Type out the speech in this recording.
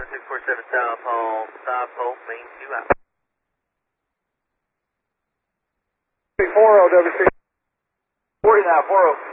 647 South Hall, main 2 out. 40 WC. 40 now, 40.